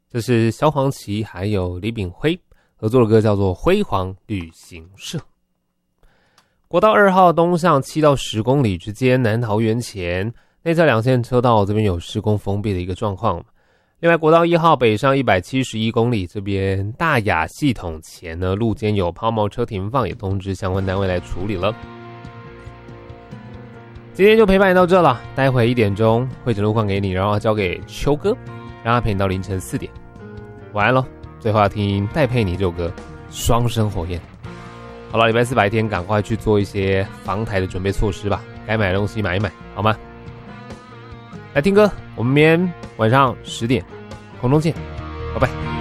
这是萧煌奇还有李炳辉合作的歌，叫做《辉煌旅行社》。国道2号东向7到10公里之间，南桃园前内侧2线车道这边有施工封闭的一个状况。另外，国道1号北上171公里，这边大雅系统前呢，路肩有抛锚车停放，也通知相关单位来处理了。今天就陪伴你到这了，待会1点钟会整路况给你，然后交给秋哥，让他陪你到凌晨4点。晚安咯，最后要听戴佩妮这首歌《双生火焰》。好了，礼拜4白天赶快去做一些防台的准备措施吧，该买的东西买一买，好吗？来听歌，我们明天晚上10点空中见，拜拜。